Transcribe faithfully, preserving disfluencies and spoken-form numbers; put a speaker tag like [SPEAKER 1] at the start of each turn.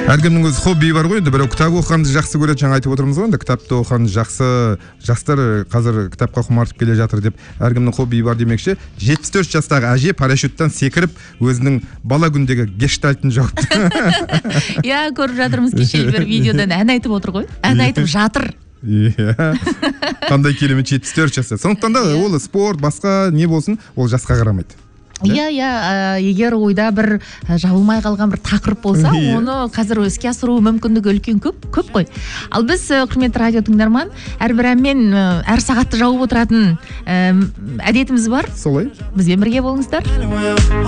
[SPEAKER 1] Әркімнің өз хоббиі бар ғой, енді біреу кітап оқығанды жақсы көреді, жаңа айтып отырмыз ғой, енді кітапты оқығанды жақсы, жастар қазір кітапқа құмартып келе жатыр деп, әркімнің хоббиі бар демекші. жетпіс төрт жастағы әже парашюттан секіріп, өзінің бала күндегі гештальтын жауып.
[SPEAKER 2] Иә, көріп жатырмыз кеше бір видеодан ән айтып отыр ғой. Ән айтып жатыр.
[SPEAKER 1] Иә. Қандай керемет, жетпіс төрт жаста. Сондықтан да ол спорт, басқа не болсын, ол жасқа қарамайды.
[SPEAKER 2] Иә, иә, егер ойда бір жабылмай қалған бір тақырып болса, оны қазір іске асыру мүмкіндігі үлкен көп, көп қой. Ал біз, құрметті радио тыңдарман, әрбір әнмен әр сағатты жауып отыратын әдетіміз бар.
[SPEAKER 1] Солай.
[SPEAKER 2] Бізбен бірге болыңыздар.